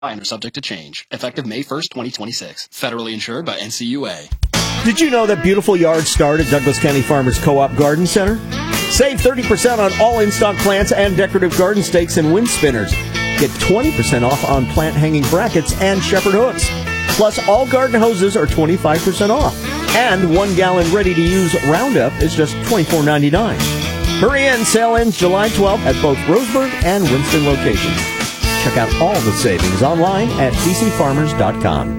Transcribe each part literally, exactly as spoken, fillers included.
and are subject to change. Effective May first, twenty twenty-six. Federally insured by N C U A. Did you know that beautiful yards start at Douglas County Farmers Co-op Garden Center? Save thirty percent on all in-stock plants and decorative garden stakes and wind spinners. Get twenty percent off on plant hanging brackets and shepherd hooks. Plus, all garden hoses are twenty-five percent off. And one gallon ready-to-use Roundup is just twenty-four ninety-nine. Hurry in, sale ends July twelfth at both Roseburg and Winston locations. Check out all the savings online at d c farmers dot com.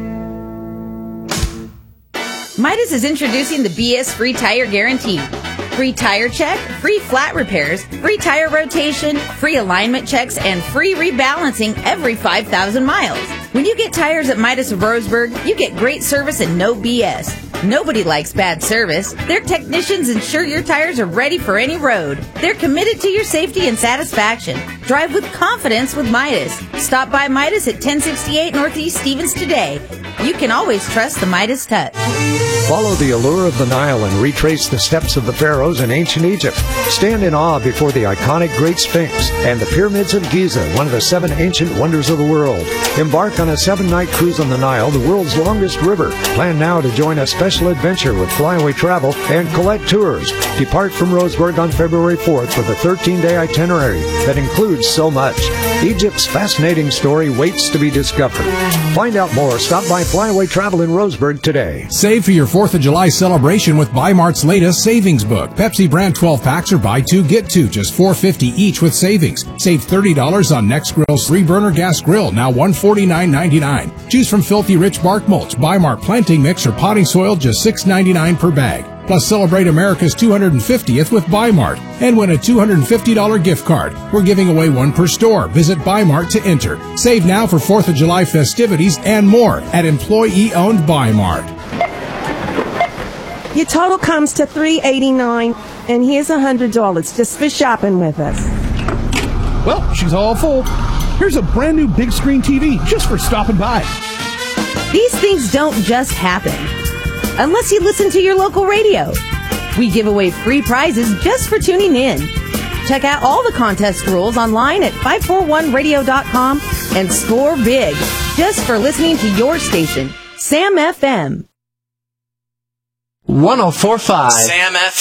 Midas is introducing the B S Free Tire Guarantee. Free tire check, free flat repairs, free tire rotation, free alignment checks, and free rebalancing every five thousand miles. When you get tires at Midas of Roseburg, you get great service and no B S. Nobody likes bad service. Their technicians ensure your tires are ready for any road. They're committed to your safety and satisfaction. Drive with confidence with Midas. Stop by Midas at ten sixty-eight Northeast Stevens today. You can always trust the Midas touch. Follow the allure of the Nile and retrace the steps of the pharaohs in ancient Egypt. Stand in awe before the iconic Great Sphinx and the pyramids of Giza, one of the seven ancient wonders of the world. Embark on a seven-night cruise on the Nile, the world's longest river. Plan now to join a special adventure with Flyaway Travel and Collect Tours. Depart from Roseburg on February fourth with a thirteen-day itinerary that includes so much. Egypt's fascinating story waits to be discovered. Find out more. Stop by Flyaway Travel in Roseburg today. Save for your fourth of July celebration with Bi-Mart's latest savings book. Pepsi brand twelve packs are buy two, get two, just four fifty each with savings. Save thirty dollars on Next Grill's three-burner gas grill, now one forty-nine ninety-nine. Choose from Filthy Rich bark mulch, Bi-Mart planting mix, or potting soil, just six ninety-nine per bag. Plus, celebrate America's two hundred fiftieth with Bi-Mart and win a two hundred fifty dollars gift card. We're giving away one per store. Visit Bi-Mart to enter. Save now for fourth of July festivities and more at employee-owned Bi-Mart. Your total comes to three hundred eighty-nine dollars, and here's one hundred dollars just for shopping with us. Well, she's all full. Here's a brand new big screen T V just for stopping by. These things don't just happen unless you listen to your local radio. We give away free prizes just for tuning in. Check out all the contest rules online at five four one radio dot com and score big just for listening to your station, Sam F M. one oh four point five Sam F M.